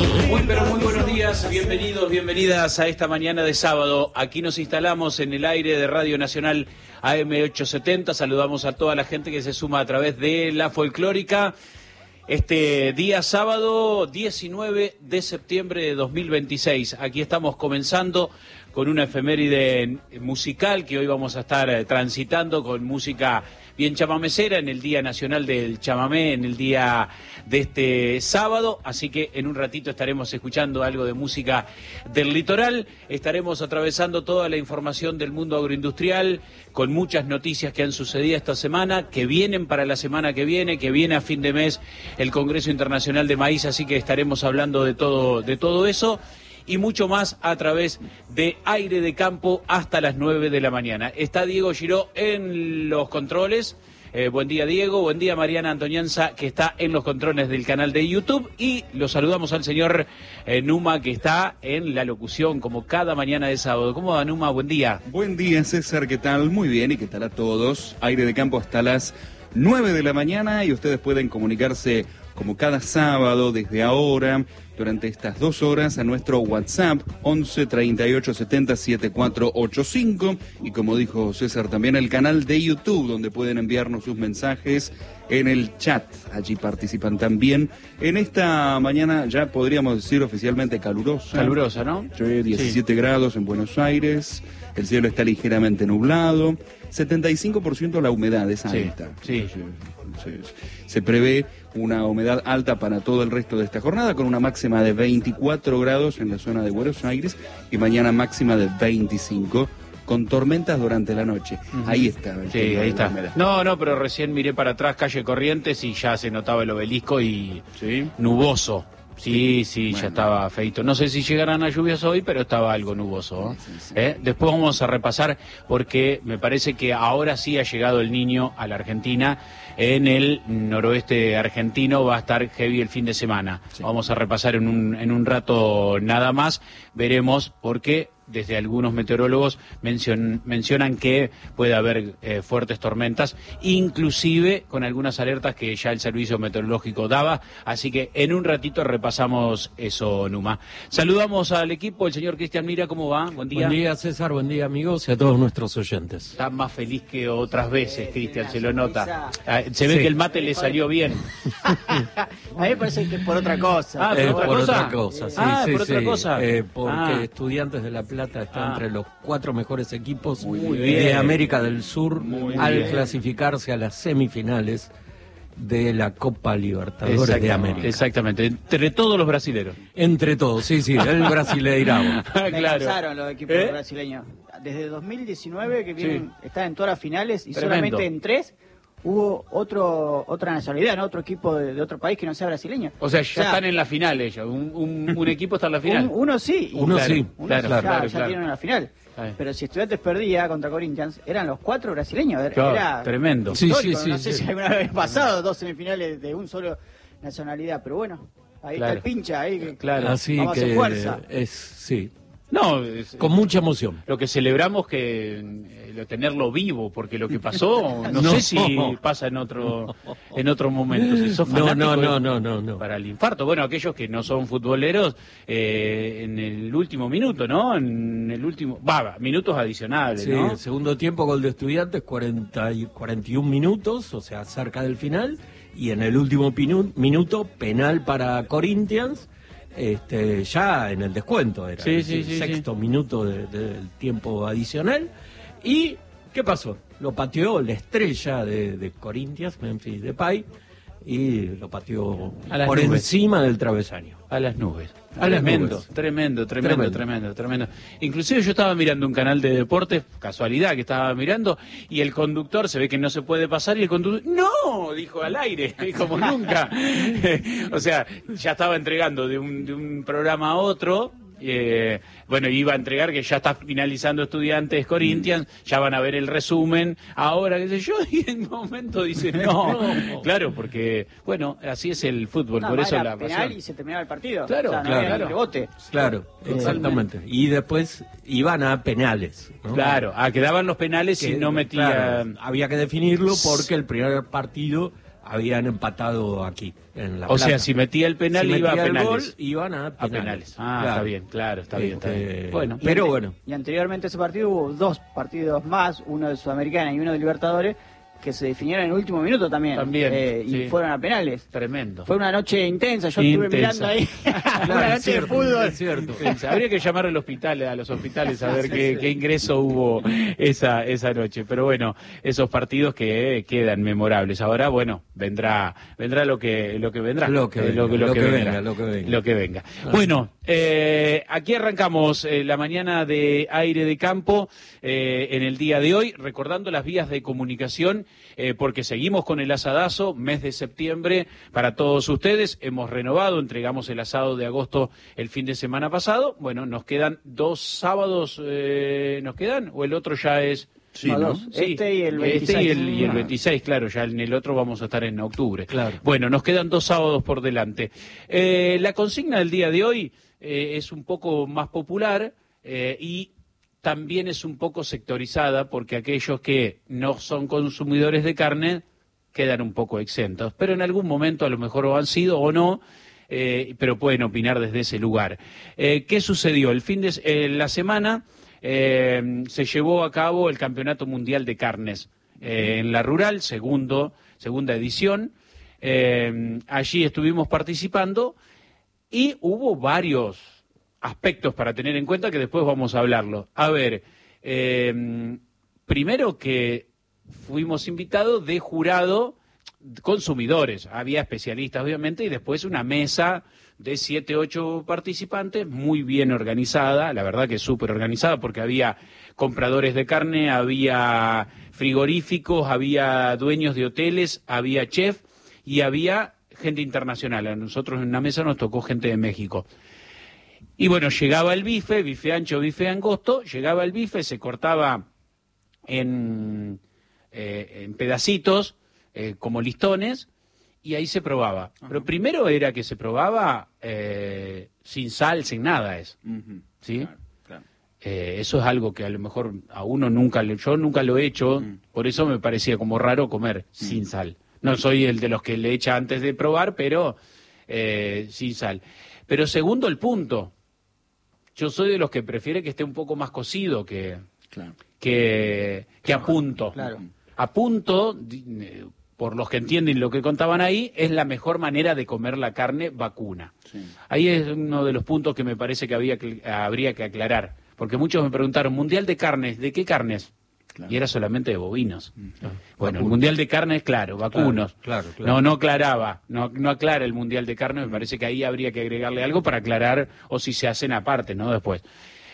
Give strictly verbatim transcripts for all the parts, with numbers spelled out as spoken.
Muy pero muy buenos días, bienvenidos, bienvenidas a esta mañana de sábado. Aquí nos instalamos en el aire de Radio Nacional A M ochocientos setenta. Saludamos a toda la gente que se suma a través de La Folclórica. Este día sábado diecinueve de septiembre de dos mil veintiséis. Aquí estamos comenzando con una efeméride musical que hoy vamos a estar transitando con música bien chamamecera en el Día Nacional del Chamamé, en el día de este sábado, así que en un ratito estaremos escuchando algo de música del litoral, estaremos atravesando toda la información del mundo agroindustrial, con muchas noticias que han sucedido esta semana, que vienen para la semana que viene, que viene a fin de mes el Congreso Internacional de Maíz, así que estaremos hablando de todo, de todo eso, y mucho más a través de Aire de Campo hasta las nueve de la mañana. Está Diego Giró en los controles. Eh, buen día, Diego. Buen día, Mariana Antonianza, que está en los controles del canal de YouTube. Y lo saludamos al señor eh, Numa, que está en la locución, como cada mañana de sábado. ¿Cómo va, Numa? Buen día. Buen día, César. ¿Qué tal? Muy bien. ¿Y qué tal a todos? Aire de Campo hasta las nueve de la mañana. Y ustedes pueden comunicarse como cada sábado desde ahora, durante estas dos horas, a nuestro WhatsApp once treinta y ocho setenta setenta y cuatro ochenta y cinco, y como dijo César, también el canal de YouTube, donde pueden enviarnos sus mensajes en el chat. Allí participan también en esta mañana, ya podríamos decir oficialmente calurosa. Calurosa, ¿no? diecisiete sí. grados en Buenos Aires, el cielo está ligeramente nublado, setenta y cinco por ciento la humedad es alta. Sí, sí. Se, se prevé una humedad alta para todo el resto de esta jornada, con una máxima de veinticuatro grados en la zona de Buenos Aires y mañana máxima de veinticinco, con tormentas durante la noche. Uh-huh. Ahí está. Sí, ahí está. No, no, pero recién miré para atrás, calle Corrientes, y ya se notaba el obelisco y ¿sí? Nuboso. Sí, sí, bueno, ya estaba feito. No sé si llegarán a lluvias hoy, pero estaba algo nuboso. ¿eh? Sí, sí, sí. ¿Eh? Después vamos a repasar, porque me parece que ahora sí ha llegado el Niño a la Argentina. En el noroeste argentino va a estar heavy el fin de semana. Sí. Vamos a repasar en un, en un rato nada más. Veremos por qué. Desde algunos meteorólogos mencion, mencionan que puede haber eh, fuertes tormentas, inclusive con algunas alertas que ya el servicio meteorológico daba, así que en un ratito repasamos eso, Numa. Saludamos al equipo, el señor Cristian Mira, ¿cómo va? Buen día. Buen día, César, buen día, amigos, y a todos nuestros oyentes. Está más feliz que otras veces, Cristian, se lo nota. Se ve sí. que el mate le salió bien. A mí me parece que por otra cosa. Ah, ¿por, eh, otra, por cosa? otra cosa? Sí, ah, sí, por sí. otra cosa. Eh, porque ah. Estudiantes de La Plata está ah. entre los cuatro mejores equipos Muy de bien. América del Sur Muy al bien. clasificarse a las semifinales de la Copa Libertadores de América. Exactamente, entre todos los brasileros. Entre todos, sí, sí, el Brasileirao. Me cansaron los equipos ¿Eh? brasileños. Desde dos mil diecinueve que vienen, sí. están en todas las finales y Tremendo. solamente en tres hubo otro otra nacionalidad, ¿no? Otro equipo de, de otro país que no sea brasileño. O sea, ya o sea, están en la final ellos. Un, un, un equipo está en la final. Un, uno sí. Uno claro, sí. Uno claro, ya, claro, ya claro. tienen la final. Pero si Estudiantes perdía contra Corinthians, eran los cuatro brasileños. Era, claro, era tremendo. Sí, sí, sí, no sí, sé sí. si alguna vez pasado dos semifinales de un solo nacionalidad, pero bueno, ahí claro. está el pincha, ahí que claro. Así vamos que a hacer fuerza. Es, sí. No, es, con mucha emoción. Lo que celebramos que eh, tenerlo vivo, porque lo que pasó, no, no sé si pasa en otro en otro momento. Si sos no, no, no, no, no, no. Para el infarto. Bueno, aquellos que no son futboleros, eh, en el último minuto, ¿no? En el último, va, minutos adicionales, sí, ¿no? el segundo tiempo, gol de Estudiantes, cuarenta y, cuarenta y un minutos, o sea, cerca del final, y en el último pinu, minuto, penal para Corinthians. Este, ya en el descuento era sí, el sí, sí, sexto sí. minuto de, de, del tiempo adicional. ¿Y qué pasó? Lo pateó la estrella de, de Corinthians, Memphis Depay, y lo pateó por nubes. encima del travesaño. A las nubes. A las tremendo, nubes. tremendo, tremendo, tremendo, tremendo, tremendo. Inclusive yo estaba mirando un canal de deportes, casualidad que estaba mirando, y el conductor se ve que no se puede pasar, y el conductor, ¡no! Dijo al aire, como nunca. O sea, ya estaba entregando de un, de un programa a otro. Eh, bueno, iba a entregar que ya está finalizando Estudiantes Corinthians, ya van a ver el resumen, ahora qué sé yo, y en un momento dice no, claro, porque bueno, así es el fútbol, no, por eso la penal pasión. Y se terminaba el partido, claro, o sea, no claro, había ni rebote. Claro, exactamente, y después iban a penales, ¿no? Claro, a quedaban los penales que, y no metían. Claro, había que definirlo porque el primer partido habían empatado aquí, en La O Plata. sea, si metía el penal, si iba a metía el penales. gol, iban a penales. A penales. Ah, Claro. está bien, claro, está bien, está bien. Este, Bueno, Y pero ante- bueno. Y anteriormente a ese partido hubo dos partidos más, uno de Sudamericana y uno de Libertadores, que se definieron en el último minuto también. También, eh, sí. Y fueron a penales. Tremendo. Fue una noche intensa, yo Intensa. estuve mirando ahí. Claro, una es noche cierto, de fútbol. es cierto. Habría que llamar al hospital, a los hospitales a ver Sí, qué, sí. qué ingreso hubo esa esa noche. Pero bueno, esos partidos que eh, quedan memorables. Ahora, bueno, vendrá vendrá lo que lo que vendrá. Lo que Eh, venga, lo que venga, lo que venga. Lo que venga. Bueno, eh, aquí arrancamos eh, la mañana de Aire de Campo eh, en el día de hoy, recordando las vías de comunicación, eh, porque seguimos con el asadazo, mes de septiembre para todos ustedes. Hemos renovado, entregamos el asado de agosto el fin de semana pasado. Bueno, nos quedan dos sábados, eh, ¿nos quedan? ¿O el otro ya es...? Sí, No, ¿no? dos. Este y el veintiséis. Este y el, y el Ah. veintiséis, claro, ya en el otro vamos a estar en octubre. Claro. Bueno, nos quedan dos sábados por delante. Eh, la consigna del día de hoy eh, es un poco más popular eh, y también es un poco sectorizada porque aquellos que no son consumidores de carne quedan un poco exentos, pero en algún momento a lo mejor lo han sido o no, eh, pero pueden opinar desde ese lugar. Eh, ¿Qué sucedió? El fin de eh, la semana eh, se llevó a cabo el Campeonato Mundial de Carnes eh, en la Rural, segundo, segunda edición. Eh, allí estuvimos participando y hubo varios aspectos para tener en cuenta que después vamos a hablarlo. A ver, eh, primero que fuimos invitados de jurado consumidores, había especialistas obviamente y después una mesa de siete, ocho participantes muy bien organizada, la verdad que súper organizada porque había compradores de carne, había frigoríficos, había dueños de hoteles, había chef y había gente internacional. A nosotros en una mesa nos tocó gente de México. Y bueno, llegaba el bife, bife ancho, bife angosto, llegaba el bife, se cortaba en, eh, en pedacitos, eh, como listones, y ahí se probaba. Ajá. Pero primero era que se probaba eh, sin sal, sin nada, es, Ujú. ¿sí? Claro, claro. Eh, eso es algo que a lo mejor a uno nunca, le, yo nunca lo he hecho, mm. por eso me parecía como raro comer mm. sin sal. No soy el de los que le echa antes de probar, pero eh, sin sal. Pero segundo el punto, yo soy de los que prefiere que esté un poco más cocido que, Claro. que, que a punto. Claro. A punto, por los que entienden lo que contaban ahí, es la mejor manera de comer la carne vacuna. Sí. Ahí es uno de los puntos que me parece que había que, habría que aclarar. Porque muchos me preguntaron, ¿mundial de carnes? ¿De qué carnes? Claro. Y era solamente de bovinos. Claro. Bueno, vacunos. El mundial de carnes, claro, vacunos. Claro, claro, claro. No, no aclaraba, no, no aclara el mundial de carnes, me parece que ahí habría que agregarle algo para aclarar, o si se hacen aparte, ¿no? Después.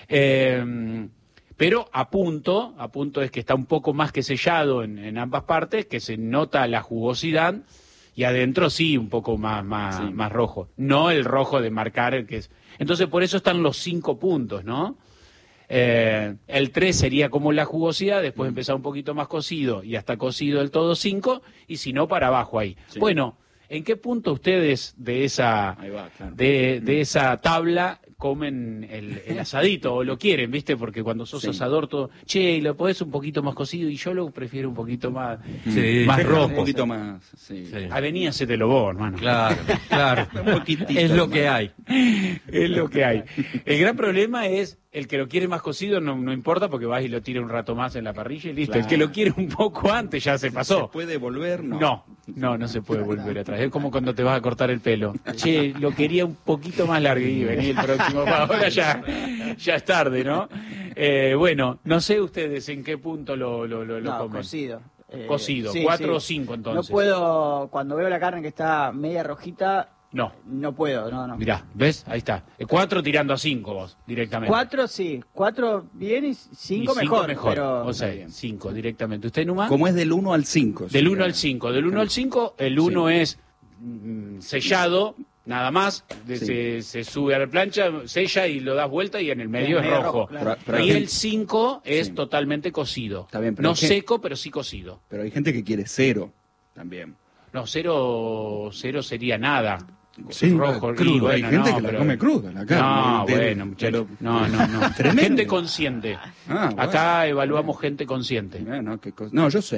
Eh, pero a punto, a punto es que está un poco más que sellado en, en ambas partes, que se nota la jugosidad, y adentro sí, un poco más, más, sí. más rojo. No el rojo de marcar, que es. Entonces por eso están los cinco puntos, ¿no? Eh, el tres sería como la jugosidad, después mm. empezar un poquito más cocido y hasta cocido del todo cinco, y si no para abajo ahí. Sí. Bueno, ¿en qué punto ustedes de esa va, claro. de, de esa tabla comen el, el asadito o lo quieren, ¿viste? Porque cuando sos sí. asador todo, che, lo podés un poquito más cocido, y yo lo prefiero un poquito más, sí, más rojo. Un poquito más, sí. sí. Avenida Hacételo vos, hermano. Claro, claro. Es lo que hay. Es lo que hay. El gran problema es el que lo quiere más cocido, no, no importa porque vas y lo tira un rato más en la parrilla y listo. Claro. El que lo quiere un poco antes ya se pasó. ¿Se puede volver? No. No, no, no se puede volver atrás. Es como cuando te vas a cortar el pelo. Che, lo quería un poquito más largo y vení el próximo. Ahora ya, ya es tarde, ¿no? Eh, bueno, no sé ustedes en qué punto lo, lo, lo, lo no, comen. Cocido. Eh, cocido, sí, cuatro sí. o cinco entonces. No puedo, cuando veo la carne que está media rojita, no. No puedo, no, no. Mirá, ¿ves? Ahí está. Cuatro tirando a cinco vos, directamente. Cuatro sí, cuatro bien y cinco, y cinco mejor. mejor. Pero... O sea, cinco directamente. ¿Usted, Numa? ¿Cómo es del uno al cinco? Del uno al cinco. Del uno al cinco, el uno sí. es mm, sellado, nada más. De, sí. se, se sube a la plancha, sella y lo das vuelta y en el medio en es medio rojo. rojo claro. pero, pero y el cinco es sí. totalmente cocido. Está bien, pero no gente... seco, pero sí cocido. Pero hay gente que quiere cero también. No, cero, cero sería nada. Sí, rojo, crudo. Y, bueno, hay gente no, que pero... la come cruda, la carne. No, de, bueno, muchachos. No, no, no. Tremendo. Gente consciente. Ah, bueno. Acá evaluamos gente consciente. No, no, qué cosa. No, yo seis.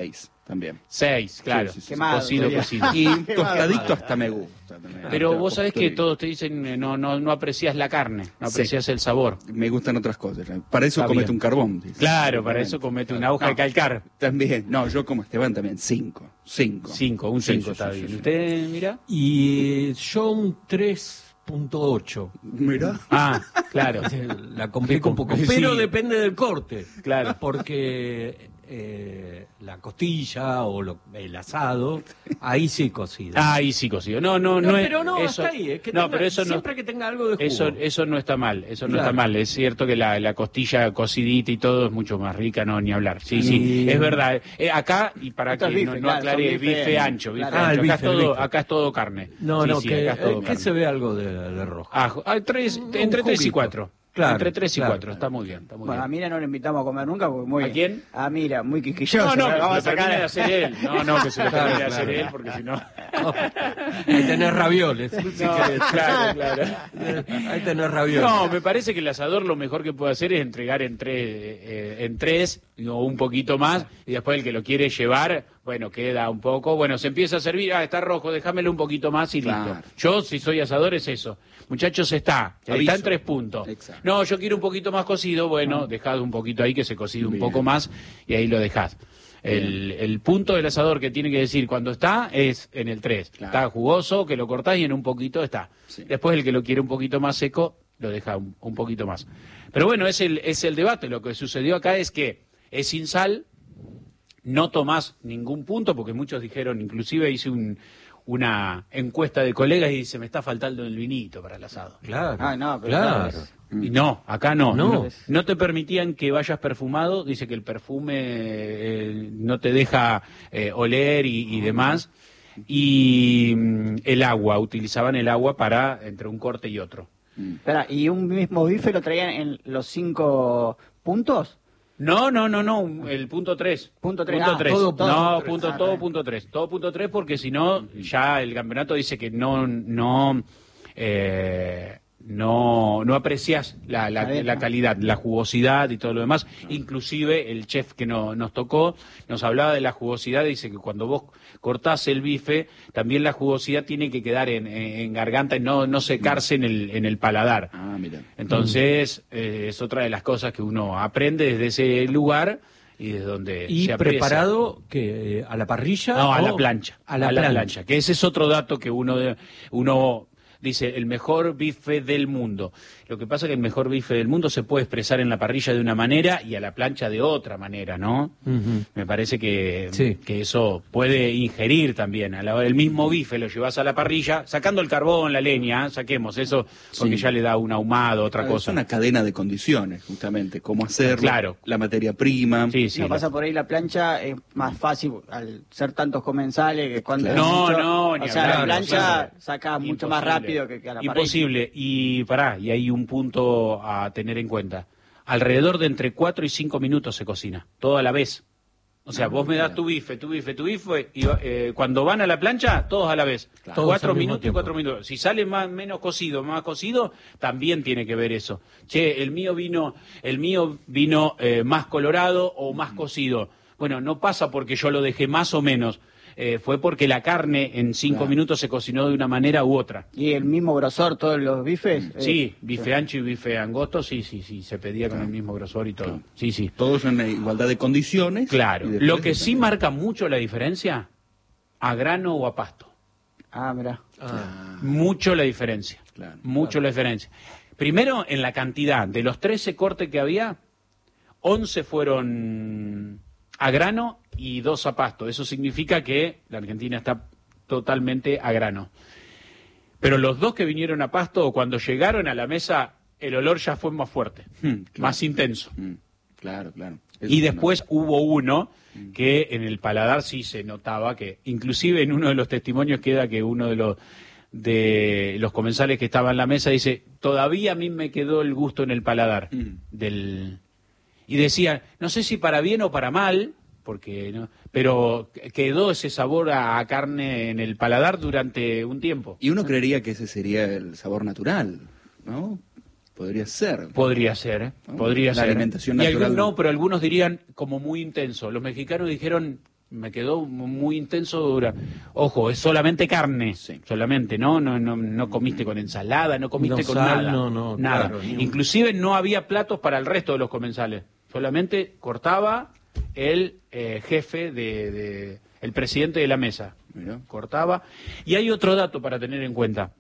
También. Seis, claro. Sí, sí, sí, Quemado, cocido, todavía. cocido. Y un tostadito hasta me gusta. también. Pero vos Hasta sabés que postre. todos te dicen eh, no no no apreciás la carne, no Sí. apreciás el sabor. Me gustan otras cosas. Para eso Está comete bien. un carbón. dice. Claro, para eso comete una hoja No. de calcar. También. No, yo como Esteban también. Cinco. Cinco. Cinco, un Sí, cinco sí, está sí, bien. sí, sí. ¿Usted, mira? Y yo un tres punto ocho. Mirá. Ah, claro. La complico un poco. Sí. Pero depende del corte. Claro. Porque eh, la costilla o lo- el asado, ahí sí cocido. Ah, ahí sí cocido. No, no, no, no, es- pero no, eso, hasta ahí. Es que no, tenga- pero eso no. siempre que tenga algo de jugo. Eso, eso no está mal, eso no Claro. está mal. Es cierto que la, la costilla cocidita y todo es mucho más rica, no ni hablar. Sí, Y- sí, es verdad. Eh, acá, y para Esto que es bife, no, no claro, aclare, son bife, bife, ancho, bife claro. Ah, ancho. el Acá, bife, es todo, el bife. acá es todo carne. No, Sí, no, sí, que, acá es todo eh, que carne. se ve algo de, de rojo. Ajo. Ah, tres, Un entre tres y juguito. cuatro. Claro, entre tres y claro, cuatro, claro. está muy bien, está muy Bueno, a bien. Mira no le invitamos a comer nunca porque muy ¿A quién? A Mira, muy quisquilloso. No, no, que Vamos a se lo termine sacar de hacer él. No, no, que se lo Claro, termine de hacer claro. él, porque si no... Ahí tenés ravioles. si No, querés. claro, claro. Ahí tenés ravioles. No, me parece que el asador lo mejor que puede hacer es entregar en tres, eh, en tres o un poquito más, y después el que lo quiere llevar, bueno, queda un poco, bueno, se empieza a servir, ah, está rojo, déjamelo un poquito más y Claro. listo. Yo, si soy asador, es eso. Muchachos, está, está Aviso. en tres puntos. Exacto. No, yo quiero un poquito más cocido, bueno, dejad un poquito ahí que se cocide un Bien. poco más y ahí lo dejás. El, el punto del asador que tiene que decir cuando está es en el tres. Claro. Está jugoso, que lo cortás y en un poquito está. Sí. Después el que lo quiere un poquito más seco, lo deja un, un poquito más. Pero bueno, es el, es el debate. Lo que sucedió acá es que es sin sal, no tomás ningún punto, porque muchos dijeron, inclusive hice un, una encuesta de colegas y dice, me está faltando el vinito para el asado. Claro. Ah, no, pero claro. no es- Y no, acá no. No. no. No te permitían que vayas perfumado. Dice que el perfume eh, no te deja eh, oler y, y demás. Y mm, el agua, utilizaban el agua para entre un corte y otro. Espera, ¿y un mismo bife lo traían en los cinco puntos? No, no, no, no, un- el punto tres. Punto tres, Punto ah, tres. todo, todo no, punto tres. punto, Ah, todo está punto tres. Todo punto tres porque si no, ya el campeonato dice que no, no, eh, no, no aprecias la, la, Calidad. la calidad, la jugosidad y todo lo demás. Inclusive el chef que no, nos tocó nos hablaba de la jugosidad, dice que cuando vos cortás el bife, también la jugosidad tiene que quedar en, en garganta y no, no secarse en el, en el paladar. Ah, mira. Entonces, eh, es otra de las cosas que uno aprende desde ese lugar y desde donde Y se aprecia. preparado que a la parrilla. No, a o- la plancha. A la, plancha. Que ese es otro dato que uno, de- uno dice, el mejor bife del mundo. Lo que pasa es que el mejor bife del mundo se puede expresar en la parrilla de una manera y a la plancha de otra manera, ¿no? Ujú. Me parece que, Sí. que eso puede ingerir también. A la hora del mismo bife lo llevas a la parrilla, sacando el carbón, la leña, ¿eh? Saquemos eso, porque Sí. ya le da un ahumado, otra Claro, cosa. Es una cadena de condiciones, justamente. Cómo hacerlo, Claro. la materia prima. Sí, sí. no lo- pasa por ahí la plancha, es más fácil al ser tantos comensales que cuando Claro. es No, mucho- no, ni o sea, hablar, la plancha claro. saca mucho más Imposible. rápido que, que a la parrilla. Imposible. Y pará, y hay un punto a tener en cuenta. Alrededor de entre cuatro y cinco minutos se cocina, todo a la vez. O sea, vos me das tu bife, tu bife, tu bife, y eh, cuando van a la plancha, todos a la vez. Todos Cuatro al mismo minutos y tiempo. cuatro minutos. Si sale más, menos cocido, más cocido, también tiene que ver eso. Che, el mío vino, el mío vino eh, más colorado o más cocido. Bueno, no pasa porque yo lo dejé más o menos. Eh, fue porque la carne en cinco Claro. minutos se cocinó de una manera u otra. Y el mismo grosor, todos los bifes. eh, Sí, bife ancho y bife angosto, sí, sí, sí, se pedía con el mismo grosor y todo. Claro. Sí, sí. Todos en igualdad de condiciones. Claro. Y después Lo que sí también. marca mucho la diferencia, a grano o a pasto. Ah, mira. Ah, Mucho la diferencia. Claro. Mucho la diferencia. Primero, en la cantidad. De los trece cortes que había, once fueron a grano y dos a pasto. Eso significa que la Argentina está totalmente a grano. Pero los dos que vinieron a pasto, cuando llegaron a la mesa, el olor ya fue más fuerte, Mm, claro. más intenso. Mm, Claro, claro. Eso Y es después hubo uno que en el paladar sí se notaba que, inclusive en uno de los testimonios queda que uno de los de los comensales que estaba en la mesa dice, todavía a mí me quedó el gusto en el paladar Mm. del y decía, no sé si para bien o para mal, porque no, pero quedó ese sabor a, a carne en el paladar durante un tiempo. Y uno creería que ese sería el sabor natural, ¿no? Podría ser. Podría ser, ¿eh? ¿No? Podría La ser. alimentación Y natural. algún- no, pero algunos dirían como muy intenso. Los mexicanos dijeron me quedó muy intenso. Dura. Ojo, es solamente carne, sí. solamente, ¿no? No, no, no comiste con ensalada, no comiste no, con sal, nada, no, no, nada. Claro, Inclusive no había platos para el resto de los comensales, solamente cortaba el eh, jefe de, de, el presidente de la mesa, ¿no? Cortaba. Y hay otro dato para tener en cuenta.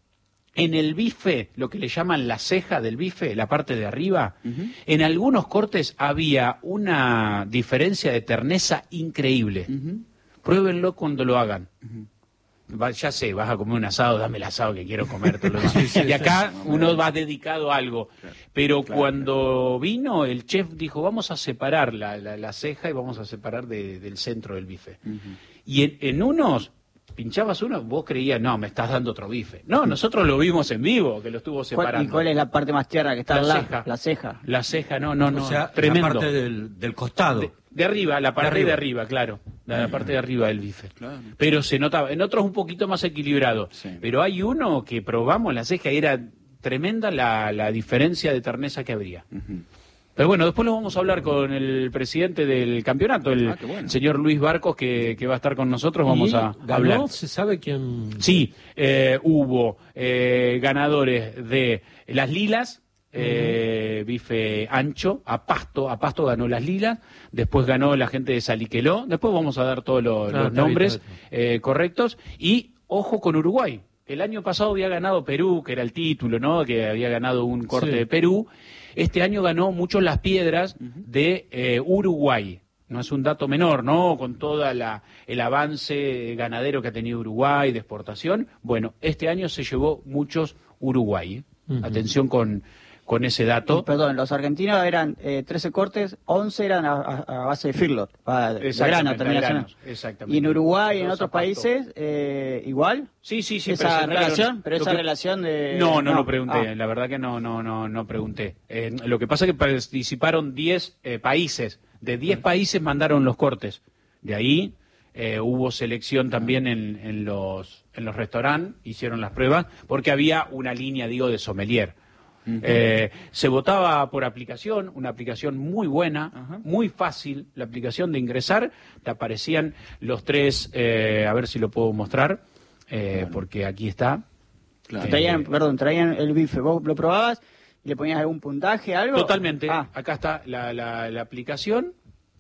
En el bife, lo que le llaman la ceja del bife, la parte de arriba, uh-huh. en algunos cortes había una diferencia de terneza increíble. Uh-huh. Pruébenlo cuando lo hagan. Uh-huh. Va, ya sé, vas a comer un asado, dame el asado que quiero comer. Todo lo demás. Sí, sí, y acá sí, uno va dedicado a algo. Claro, Pero claro, cuando claro. vino, el chef dijo, vamos a separar la, la, la ceja y vamos a separar de, del centro del bife. Uh-huh. Y en, en unos... pinchabas uno, vos creías, no, me estás dando otro bife. No, nosotros lo vimos en vivo, que lo estuvo separando. ¿Y cuál es la parte más tierna que está la al lado? ceja. La ceja. La ceja, no, no, no. O sea, tremendo. La parte del, del costado. De, de arriba, la parte de arriba, de arriba claro. La, la parte de arriba del bife. Claro. Pero se notaba, en otros un poquito más equilibrado. Sí. Pero hay uno que probamos la ceja y era tremenda la, la diferencia de terneza que habría. Uh-huh. Pero bueno, después lo vamos a hablar con el presidente del campeonato, el ah, bueno. señor Luis Barcos, que, que va a estar con nosotros. Vamos a ganó? hablar. ¿Se sabe quién? Sí, eh, hubo eh, ganadores de las lilas, eh, uh-huh. bife ancho, a Pasto, a Pasto ganó las lilas, después ganó la gente de Saliqueló, después vamos a dar todos los, ah, los nombres eh, correctos, y ojo con Uruguay. El año pasado había ganado Perú, que era el título, ¿no? Que había ganado un corte sí. de Perú. Este año ganó mucho Las Piedras uh-huh. de eh, Uruguay. No es un dato menor, ¿no? Con todo el avance ganadero que ha tenido Uruguay de exportación. Bueno, este año se llevó muchos Uruguay. Uh-huh. Atención con, con ese dato. Y, perdón, los argentinos eran eh, trece cortes, once eran a, a, a base de feedlot, de grano, terminación. Exactamente. Y en Uruguay y en otros países, eh, igual. Sí, sí, sí. Esa relación, pero esa que... relación de... No, no, no lo pregunté, ah. la verdad que no, no, no, no pregunté. Eh, lo que pasa es que participaron diez eh, países, de diez países mandaron los cortes. De ahí eh, hubo selección también en, en los, en los restaurantes, hicieron las pruebas, porque había una línea, digo, de sommelier. Uh-huh. Eh, se votaba por aplicación, una aplicación muy buena, uh-huh. muy fácil, la aplicación de ingresar, te aparecían los tres, eh, a ver si lo puedo mostrar, eh, claro. porque aquí está. Claro. Traían, eh, perdón, traían el bife, vos lo probabas y le ponías algún puntaje, algo. Totalmente, ah. acá está la, la, la aplicación,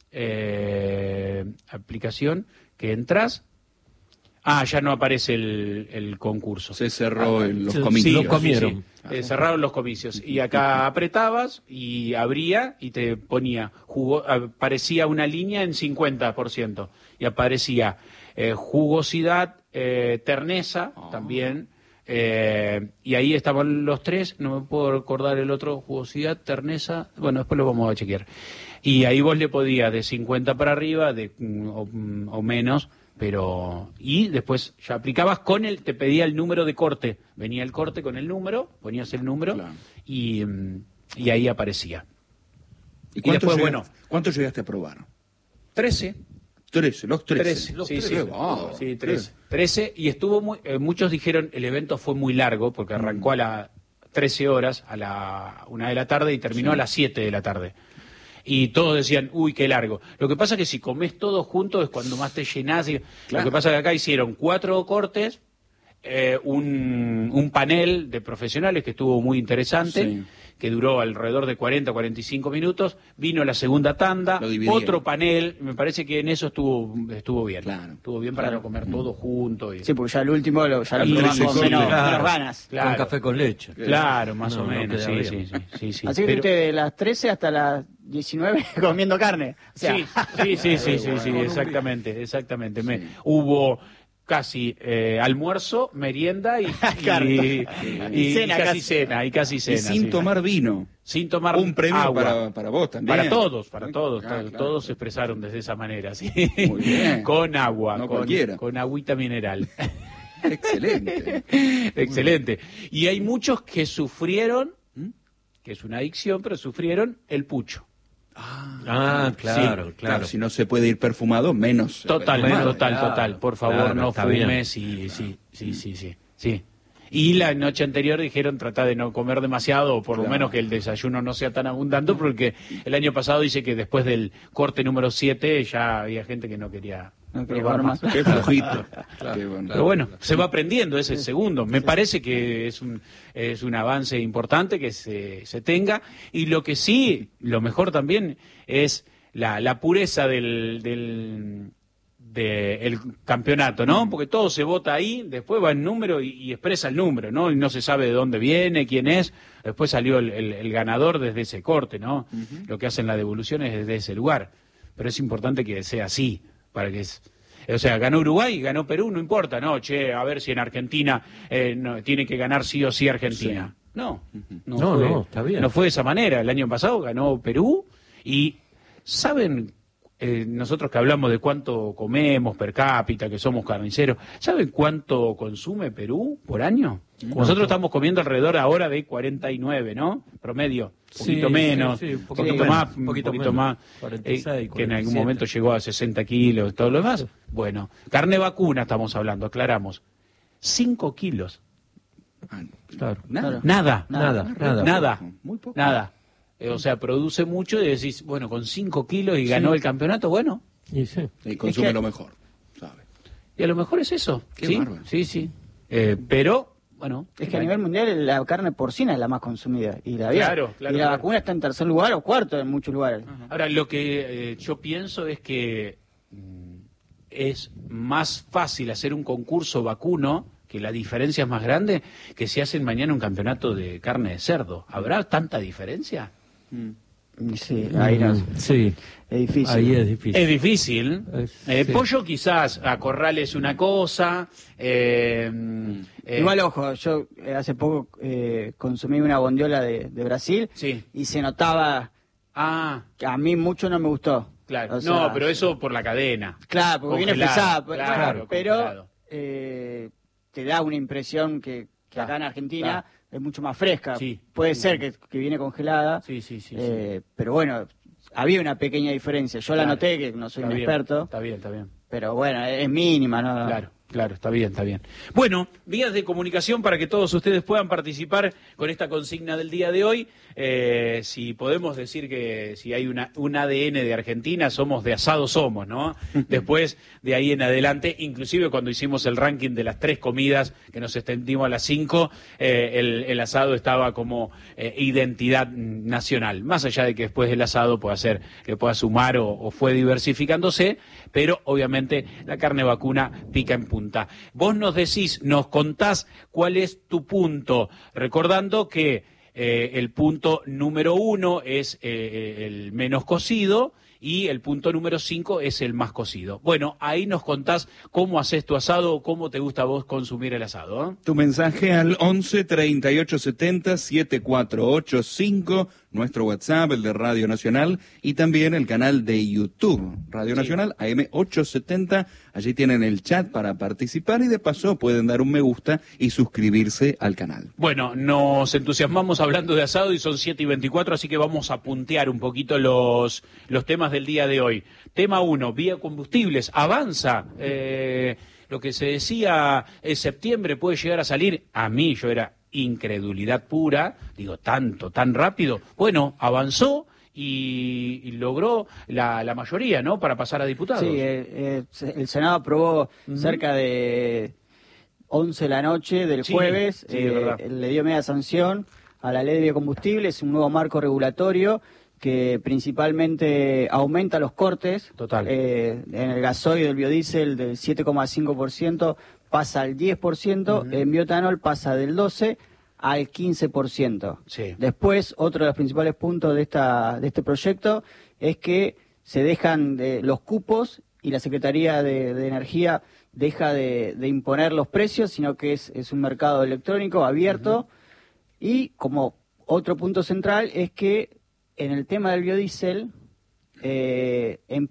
eh, aplicación que entras. Ah, ya no aparece el, el concurso. Se cerró ah, el, los sí, comicios. Sí, los comieron. Sí, sí. Eh, cerraron los comicios. Y acá apretabas y abría y te ponía, jugo, aparecía una línea en cincuenta por ciento. Y aparecía eh, jugosidad, eh, terneza oh. también. Eh, y ahí estaban los tres, no me puedo recordar el otro, jugosidad, terneza, bueno, después lo vamos a chequear. Y ahí vos le podías de cincuenta para arriba de o, o menos, pero y después ya aplicabas con el, te pedía el número de corte, venía el corte con el número, ponías el número claro. y, y ahí aparecía. ¿Y, y después, llegaste, bueno, ¿cuánto llegaste a probar? trece. Trece, los trece. trece los sí, trece. Sí, oh, sí, trece. trece y estuvo muy, eh, muchos dijeron el evento fue muy largo porque arrancó mm. a las trece horas, a la una de la tarde y terminó sí. a las siete de la tarde. Y todos decían, uy, qué largo. Lo que pasa es que si comés todos juntos es cuando más te llenás. Y... Claro. Lo que pasa es que acá hicieron cuatro cortes, eh, un, un panel de profesionales que estuvo muy interesante, sí. que duró alrededor de cuarenta, cuarenta y cinco minutos. Vino la segunda tanda, otro panel. Me parece que en eso estuvo estuvo bien. Claro. Estuvo bien para claro. no comer mm. todo junto. Y... Sí, porque ya el último lo, ya lo tomamos con menos, claro. menos ganas. Claro. Con café con leche. Claro, más no, o menos. No sí, sí, sí, sí, sí. Así que Pero... de las trece hasta las diecinueve comiendo carne. O sea... Sí, sí, sí, sí, sí, sí, exactamente, exactamente. Me, sí. Hubo casi eh, almuerzo, merienda y, y, y, y cena, casi, casi cena y casi cena. Y sin sí. tomar vino. Sin tomar un premio agua. Para, para vos también. Para todos, para todos. Ah, claro, claro, todos claro. se expresaron de esa manera, sí. Muy bien. Con agua, no con, cualquiera. con agüita mineral. Excelente. Excelente. Y hay muchos que sufrieron, que es una adicción, pero sufrieron el pucho. Ah, ah claro, sí, claro, claro. Si no se puede ir perfumado, menos. Total, perfumado. total, claro, total. Por favor, claro, no fumes bien. y sí, sí, sí, sí, sí. Y la noche anterior dijeron tratar de no comer demasiado, o por claro. lo menos que el desayuno no sea tan abundante, porque el año pasado dice que después del corte número siete ya había gente que no quería no probar más. Qué flojito. Claro, Qué bueno. Pero bueno, se va aprendiendo, es el segundo. Me parece que es un, es un avance importante que se, se tenga. Y lo que sí, lo mejor también es la, la pureza del... del de el campeonato, ¿no? Porque todo se vota ahí, después va el número y, y expresa el número, ¿no? Y no se sabe de dónde viene, quién es. Después salió el, el, el ganador desde ese corte, ¿no? Uh-huh. Lo que hacen las devoluciones desde ese lugar. Pero es importante que sea así, para que es... O sea, ganó Uruguay, ganó Perú, no importa, ¿no? Che, a ver si en Argentina eh, no, tiene que ganar sí o sí Argentina. Sí. No, no, no, fue, no, está bien. No fue de esa manera. El año pasado ganó Perú y, ¿saben? Eh, nosotros que hablamos de cuánto comemos per cápita, que somos carniceros, ¿saben cuánto consume Perú por año? ¿Cuánto? Nosotros estamos comiendo alrededor ahora de cuarenta y nueve, ¿no? Promedio, un poquito sí, menos, sí, sí, un poquito, poquito más, un poquito, un poquito menos. más, cuarenta y seis, eh, que en algún momento llegó a sesenta kilos, todo lo demás. Bueno, carne vacuna estamos hablando, aclaramos, cinco kilos. Claro. Nada, nada, nada, nada, nada, muy poco. Nada. Eh, o sea, produce mucho y decís, bueno, con cinco kilos y ganó sí. el campeonato, bueno. Y, sí. y consume es que, lo mejor, ¿sabe? Y a lo mejor es eso. Qué sí, bárbaro. sí, sí. Eh, pero, bueno. Es que a nivel mundial la carne porcina es la más consumida. Y la, claro, claro, y la claro. vacuna está en tercer lugar o cuarto en muchos lugares. Uh-huh. Ahora, lo que eh, yo pienso es que mm, es más fácil hacer un concurso vacuno, que la diferencia es más grande, que si hacen mañana un campeonato de carne de cerdo. ¿Habrá tanta diferencia? Mm. Sí, ahí no. Sí. Es difícil. Ahí es difícil. Es difícil. Es, eh, sí. Pollo quizás, a corrales una cosa. Eh, eh, Igual, ojo, yo eh, hace poco eh, consumí una bondiola de, de Brasil sí. y se notaba... Ah. Que a mí mucho no me gustó. Claro. O sea, no, pero eso por la cadena. Claro, porque congelado, viene pesada. Claro, bueno, pero eh, te da una impresión que, que acá en Argentina... Ah. es mucho más fresca. Sí, Puede sí, ser sí. Que, que viene congelada. Sí, sí, sí, eh, sí. Pero bueno, había una pequeña diferencia. Yo claro. la noté, que no soy está un bien, experto. Está bien, está bien. Pero bueno, es mínima, ¿no? Claro. Claro, está bien, está bien. Bueno, vías de comunicación para que todos ustedes puedan participar con esta consigna del día de hoy. Eh, si podemos decir que si hay una, un A D N de Argentina, somos de asado somos, ¿no? Después, de ahí en adelante, inclusive cuando hicimos el ranking de las tres comidas, que nos extendimos a las cinco, eh, el, el asado estaba como eh, identidad nacional. Más allá de que después del asado pueda ser, que pueda sumar o, o fue diversificándose, pero obviamente la carne vacuna pica en punta. Vos nos decís, nos contás cuál es tu punto, recordando que eh, el punto número uno es eh, el menos cocido y el punto número cinco es el más cocido. Bueno, ahí nos contás cómo haces tu asado o cómo te gusta a vos consumir el asado, ¿eh? Tu mensaje al once treinta y ocho setenta setenta y cuatro ochenta y cinco, nuestro WhatsApp, el de Radio Nacional, y también el canal de YouTube, Radio sí. Nacional A M ochocientos setenta. Allí tienen el chat para participar y de paso pueden dar un me gusta y suscribirse al canal. Bueno, nos entusiasmamos hablando de asado y son siete y veinticuatro, así que vamos a puntear un poquito los, los temas del día de hoy. Tema uno, biocombustibles, avanza. Eh, lo que se decía en septiembre puede llegar a salir. A mí, yo era incredulidad pura, digo, tanto, tan rápido. Bueno, avanzó y, y logró la, la mayoría, ¿no?, para pasar a diputados. Sí, eh, eh, el Senado aprobó uh-huh. cerca de once de la noche del sí, jueves, sí, eh, le dio media sanción a la ley de biocombustibles, un nuevo marco regulatorio que principalmente aumenta los cortes. Total. Eh, en el gasoil del biodiesel del siete coma cinco por ciento pasa al diez por ciento, uh-huh. en bioetanol pasa del doce por ciento al quince por ciento. Sí. Después, otro de los principales puntos de esta de este proyecto es que se dejan de los cupos y la Secretaría de, de Energía deja de, de imponer los precios, sino que es, es un mercado electrónico abierto. Uh-huh. Y como otro punto central es que en el tema del biodiesel, eh, en